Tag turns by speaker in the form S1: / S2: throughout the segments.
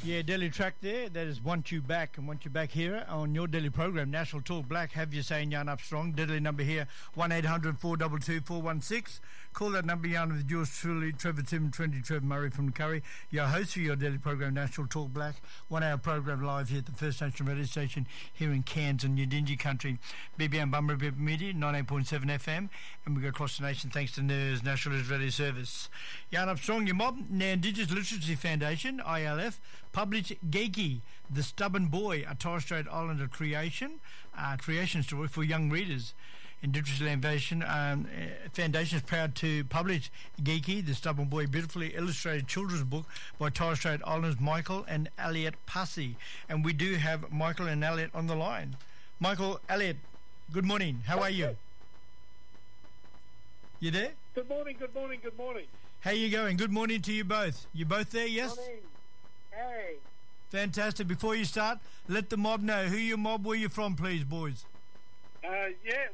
S1: Yeah, daily track there. That is Want You Back and Want You Back here on your daily program, National Talk Black. Have you saying Yarn Up Strong. Deadly number here, 1-800-422-416. Call that number, Yarn, with yours truly, Trevor Tim, Trendy Trevor Murray from Curry, your host for your daily program, National Talk Black. 1 hour program live here at the First Nation radio station here in Cairns and Yidinji country. BBM Bummer Media, 98.7 FM. And we go across the nation thanks to NERS, National Radio Service. Yarn Up Strong, your mob, Indigenous Literacy Foundation, ILF, published Geiki, The Stubborn Boy, a Torres Strait Islander creation story for young readers. Indigenous Foundation is proud to publish Geiki, The Stubborn Boy, beautifully illustrated children's book by Torres Strait Islanders Michael and Elliot Passy. And we do have Michael and Elliot on the line. Michael, Elliot, good morning. How are you? You there?
S2: Good morning.
S1: How you going? Good morning to you both. You both there, yes?
S2: Morning. Hey.
S1: Fantastic. Before you start, let the mob know who your mob, where you're from, please, boys.
S2: My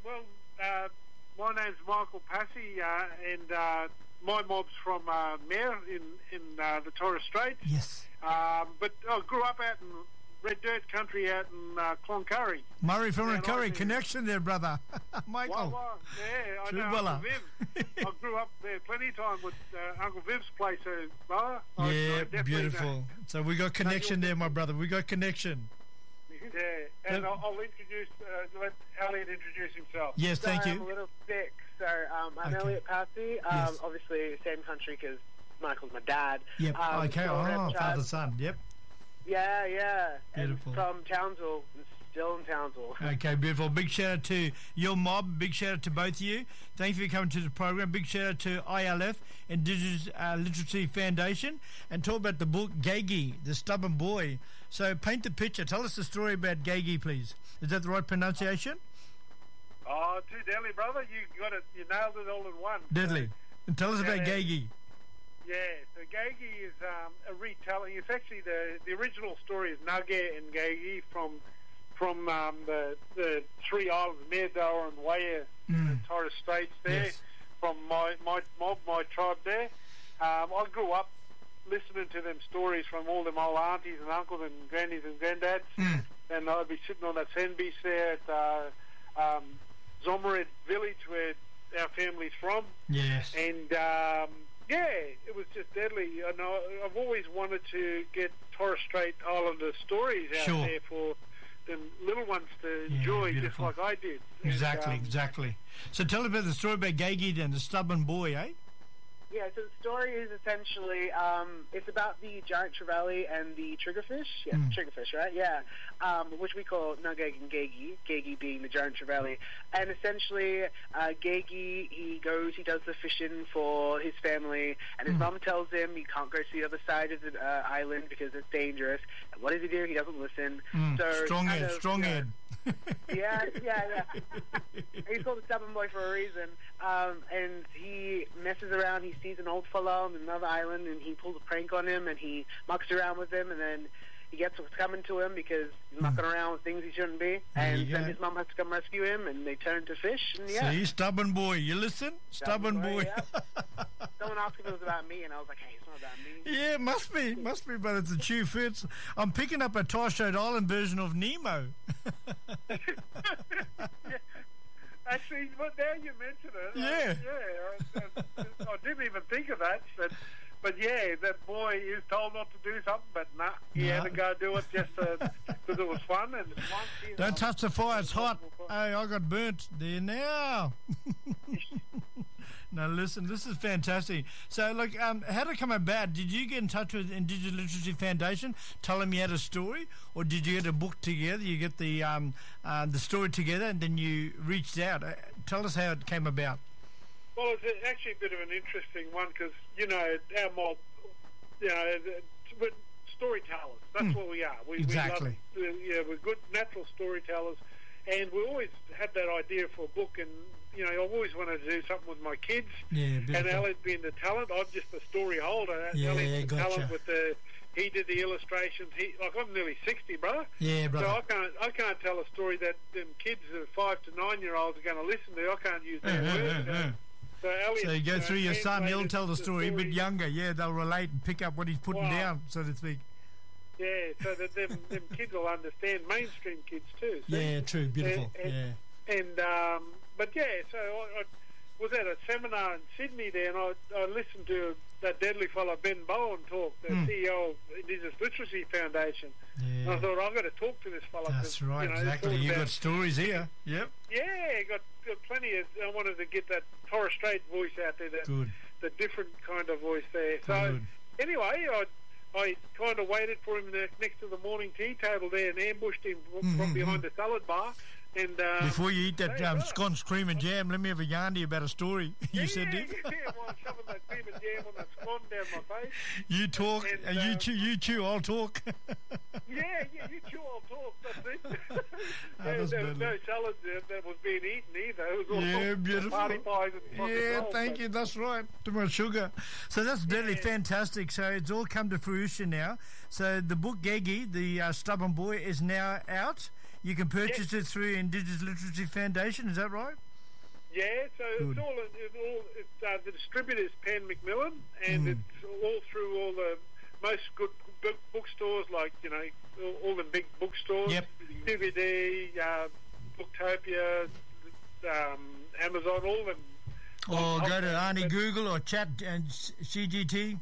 S2: name's Michael Passy, and my mob's from Mare in the Torres Strait.
S1: Yes.
S2: But I grew up out in Red Dirt country out in Cloncurry.
S1: Murray from Curry, connection there, brother. Michael.
S2: Yeah, I
S1: True
S2: know
S1: brother.
S2: Uncle Viv. I grew up there plenty of time with Uncle Viv's place, brother.
S1: Yeah, beautiful. So we got connection there, my brother. We got connection.
S2: Yeah, and I'll introduce, let Elliot introduce himself.
S1: Yes, thank
S3: I'm a
S1: you.
S3: little sick, so I'm
S1: Okay.
S3: Elliot Passy.
S1: Yes.
S3: Obviously, same country because Michael's my dad.
S1: Yep, okay.
S3: so
S1: Father, son, yep.
S3: Yeah.
S1: Beautiful.
S3: And from Townsville, and still in Townsville.
S1: Okay, beautiful. Big shout out to your mob. Big shout out to both of you. Thank you for coming to the program. Big shout out to ILF, Indigenous Literacy Foundation, and talk about the book Geiki, The Stubborn Boy. So paint the picture. Tell us the story about Geiki, please. Is that the right pronunciation?
S2: Oh, too deadly, brother. You got it. You nailed it all in one.
S1: Deadly. And tell us about Geiki.
S2: Yeah, so Geiki is a retelling. It's actually the original story is Nugget and Geiki from the three islands, Meredora and Waya, the Torres Straits there,
S1: Yes.
S2: from my mob, my tribe there. I grew up listening to them stories from all them old aunties and uncles and grannies and granddads, and I'd be sitting on that sand beach there at Zomared village where our family's from.
S1: Yes.
S2: And it was just deadly. I know I've always wanted to get Torres Strait Islander stories out
S1: Sure.
S2: there for the little ones to enjoy,
S1: beautiful.
S2: just like I did.
S1: Exactly. So tell us about the story about Geiki then, the stubborn boy, eh?
S3: Yeah, so the story is essentially, it's about the giant trevally and the triggerfish. Yeah, triggerfish, right? Yeah. Which we call Nugget and Geiki. Geiki being the giant trevally. And essentially, Geiki, he does the fishing for his family, and his mum tells him he can't go to the other side of the island because it's dangerous. And what does he do? He doesn't listen. So
S1: Strong head.
S3: Yeah. He's called the stubborn boy for a reason. And he messes around. He sees an old fellow on another island, and he pulls a prank on him, and he mucks around with him, and then he gets what's coming to him because he's mucking around with things he shouldn't be. And then his mum has to come rescue him, and they turn into fish. And
S1: See, stubborn boy. You listen? Stubborn boy.
S3: Yeah. Someone asked if it was about me, and I was like, hey, it's not about me.
S1: Yeah, it must be, but it's a true fit. I'm picking up a Torres Strait Island version of Nemo.
S2: Actually, but now you mention it,
S1: Yeah.
S2: I didn't even think of that. But yeah, that boy is told not to do something, but he had to go do it just because it was fun. And
S1: Don't touch the fire, it's hot. Hey, I got burnt there now. Now listen, this is fantastic. So look, how did it come about? Did you get in touch with Indigenous Literacy Foundation, tell them you had a story, or did you get a book together, you get the story together, and then you reached out? Tell us how it came about.
S2: Well, it's actually a bit of an interesting one because, our mob, we're storytellers. That's what we are.
S1: Exactly.
S2: We love, we're good natural storytellers, and we always had that idea for a book, and, I've always wanted to do something with my kids.
S1: Yeah, beautiful.
S2: And Elliot being the talent, I'm just the story holder.
S1: Yeah,
S2: Elliot's the
S1: gotcha.
S2: talent with he did the illustrations. I'm nearly 60, brother.
S1: Yeah, brother.
S2: So I can't tell a story that them kids, the 5 to 9 year olds, are going to listen to. I can't use their words. So
S1: you go through your son, he'll tell the story a bit younger. Yeah, they'll relate and pick up what he's putting down, so to speak.
S2: Yeah, so that them kids will understand, mainstream kids too. See?
S1: Yeah, true, beautiful.
S2: But yeah, so I was at a seminar in Sydney there, and I listened to that deadly fellow Ben Bowen talk, the CEO of Indigenous Literacy Foundation.
S1: Yeah.
S2: And I thought, I've got to talk to this fellow.
S1: That's right, exactly. You've got stories here. Yep.
S2: Yeah, got plenty of... I wanted to get that Torres Strait voice out there, the different kind of voice there. So, anyway, I kind of waited for him next to the morning tea table there and ambushed him from behind the salad bar. And
S1: before you eat that scones, cream and jam, let me have a yarn to you about a story. You said,
S2: yeah, well, I'm shoving that cream and jam on that scone down my face.
S1: You talk, and you chew, I'll talk.
S2: Yeah, you chew, I'll talk. That's it. There was no salad that was being eaten either. It was all
S1: beautiful.
S2: Party pies and
S1: thank you. That's right. Too much sugar. So that's deadly fantastic. So it's all come to fruition now. So the book Gegi, the Stubborn Boy, is now out. You can purchase it through Indigenous Literacy Foundation, is that right?
S2: Yeah, so it's all the distributor's Pan Macmillan, and it's all through all the most good bookstores, like, you know, all the big bookstores, DVD, Booktopia, Amazon, all of them.
S1: Or go to Arnie Google or chat and CGT.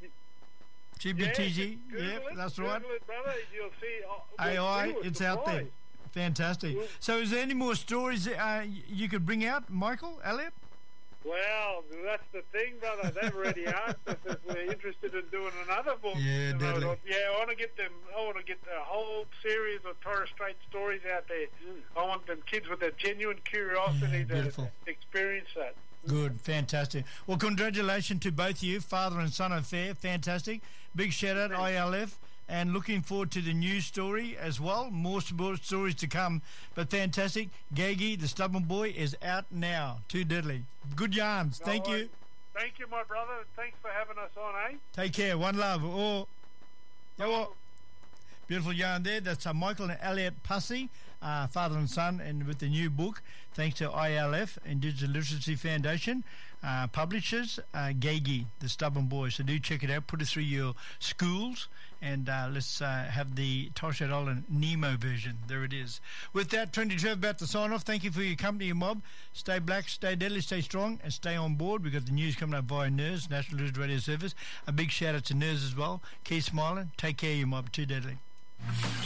S1: GBTG, that's right.
S2: Google it, brother. You'll see
S1: AI, it's out there. Fantastic. So is there any more stories you could bring out, Michael Elliott?
S2: Well, that's the thing, brother. They've already asked us if we're interested in doing another book.
S1: Yeah, deadly.
S2: I want to get them. I want to get the whole series of Torres Strait stories out there. I want them kids with a genuine curiosity to experience that.
S1: Good, fantastic. Well, congratulations to both of you, father and son affair. Fantastic. Big shout out, ILF. And looking forward to the news story as well. More stories to come. But fantastic. Gegi, the Stubborn Boy, is out now. Too deadly. Good yarns. Thank you.
S2: Thank you, my brother. Thanks for having us on, eh?
S1: Take care. One love. Beautiful yarn there. That's Michael and Elliott Pussy, father and son, and with the new book, thanks to ILF, Indigenous Literacy Foundation, publishers, Gegi, the Stubborn Boy. So do check it out. Put it through your schools. And let's have the Torres Strait Island Nemo version. There it is. With that, Trinity Trev about to sign off. Thank you for your company, your mob. Stay black, stay deadly, stay strong, and stay on board. We've got the news coming up via NIRS, National News Radio Service. A big shout out to NIRS as well. Keep smiling. Take care, your mob. Too deadly.